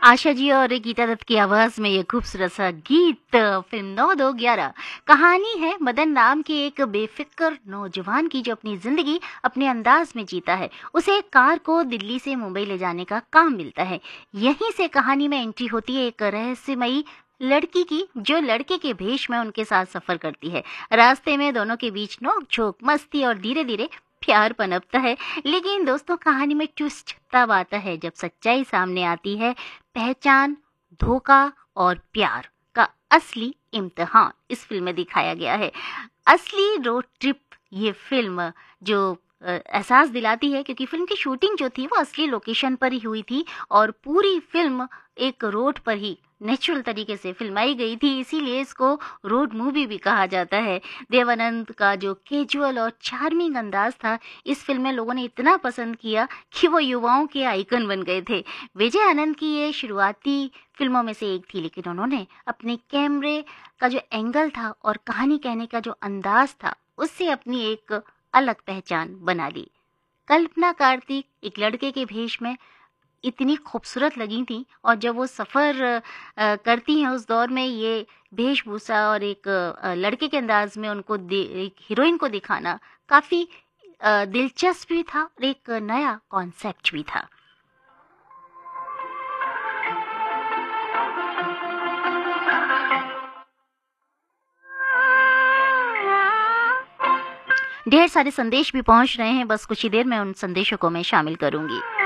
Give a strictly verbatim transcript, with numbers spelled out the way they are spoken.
आशा जी और गीता दत्त की आवाज में ये खूबसूरत सा गीत फिल्म नौ दो ग्यारह। कहानी है मदन नाम के एक बेफिक्र नौजवान की जो अपनी जिंदगी अपने अंदाज में जीता है। उसे एक कार को दिल्ली से मुंबई ले जाने का काम मिलता है। यहीं से कहानी में एंट्री होती है एक रहस्यमयी लड़की की जो लड़के के भेष में उनके साथ सफर करती है। रास्ते में दोनों के बीच नोक झोंक मस्ती और धीरे धीरे प्यार पनपता है। लेकिन दोस्तों कहानी में ट्विस्ट तब आता है जब सच्चाई सामने आती है। पहचान, धोखा और प्यार का असली इम्तिहान इस फिल्म में दिखाया गया है। असली रोड ट्रिप ये फिल्म जो अ, एहसास दिलाती है क्योंकि फिल्म की शूटिंग जो थी वो असली लोकेशन पर ही हुई थी और पूरी फिल्म एक रोड पर ही नेचुरल तरीके से फिल्माई गई थी, इसीलिए इसको रोड मूवी भी कहा जाता है। देवानंद का जो कैजुअल और चार्मिंग अंदाज था इस फिल्म में लोगों ने इतना पसंद किया कि वो युवाओं के आइकन बन गए थे। विजय आनंद की ये शुरुआती फिल्मों में से एक थी, लेकिन उन्होंने अपने कैमरे का जो एंगल था और कहानी कहने का जो अंदाज था उससे अपनी एक अलग पहचान बना ली। कल्पना कार्तिक एक लड़के के भेष में इतनी खूबसूरत लगी थी और जब वो सफ़र अ, करती हैं उस दौर में ये वेशभूषा और एक अ, लड़के के अंदाज में उनको दे- एक हीरोइन को दिखाना काफ़ी अ, दिलचस्प भी था और एक नया कॉन्सेप्ट भी था। ढेर सारे संदेश भी पहुंच रहे हैं, बस कुछ ही देर में उन संदेशों को मैं शामिल करूंगी।